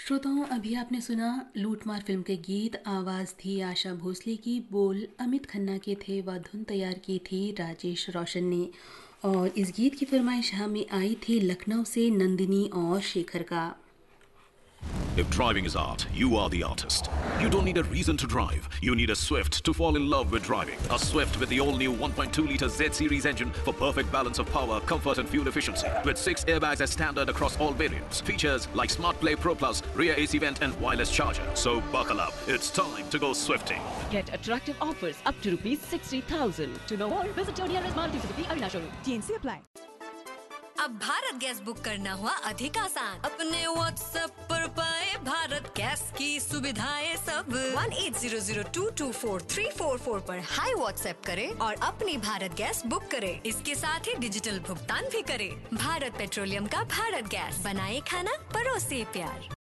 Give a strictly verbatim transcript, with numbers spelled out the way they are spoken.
श्रोताओं, अभी आपने सुना लूटमार फिल्म के गीत। आवाज़ थी आशा भोसले की, बोल अमित खन्ना के थे व धुन तैयार की थी राजेश रोशन ने। और इस गीत की फरमाइश हमें आई थी लखनऊ से नंदिनी और शेखर का। If driving is art, you are the artist. You don't need a reason to drive. You need a Swift to fall in love with driving. A Swift with the all-new one point two liter Z-Series engine for perfect balance of power, comfort and fuel efficiency. With six airbags as standard across all variants. Features like Smart Play Pro Plus, rear A C vent and wireless charger. So buckle up. It's time to go Swifting. Get attractive offers up to rupees sixty thousand. To know more, visit your nearest Maruti Suzuki Avinash showroom. T N C apply. अब Bharat gas book करना हुआ अधिक आसान। अपने WhatsApp पर पाए Bharat gas की सुविधाएं सब। One eight zero zero to to four three four four पर हाई व्हाट्सएप करें और अपनी भारत गैस बुक करें। इसके साथ ही डिजिटल भुगतान भी करें। भारत पेट्रोलियम का भारत गैस, बनाए खाना परोसे प्यार।